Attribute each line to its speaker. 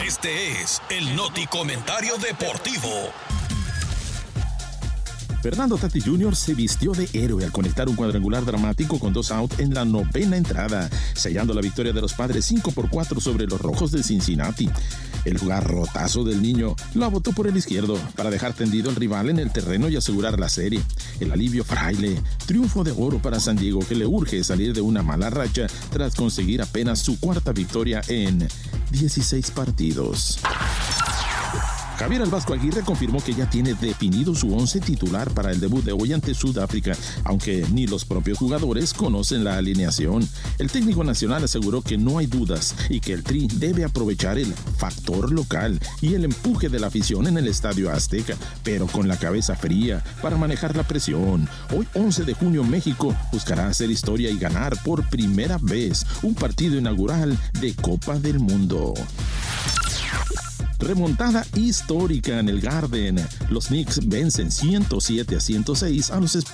Speaker 1: Este es el Noti Comentario Deportivo.
Speaker 2: Fernando Tatis Jr. se vistió de héroe al conectar un cuadrangular dramático con 2 outs en la 9ª entrada, sellando la victoria de los Padres 5-4 sobre los Rojos de Cincinnati. El garrotazo del niño la botó por el izquierdo para dejar tendido al rival en el terreno y asegurar la serie. El alivio fraile, triunfo de oro para San Diego, que le urge salir de una mala racha tras conseguir apenas su 4ª victoria en 16 partidos. Javier El Vasco Aguirre confirmó que ya tiene definido su 11 titular para el debut de hoy ante Sudáfrica, aunque ni los propios jugadores conocen la alineación. El técnico nacional aseguró que no hay dudas y que el Tri debe aprovechar el factor local y el empuje de la afición en el Estadio Azteca, pero con la cabeza fría para manejar la presión. Hoy, 11 de junio, México buscará hacer historia y ganar por primera vez un partido inaugural de Copa del Mundo. Remontada histórica en el Garden. Los Knicks vencen 107-106 a los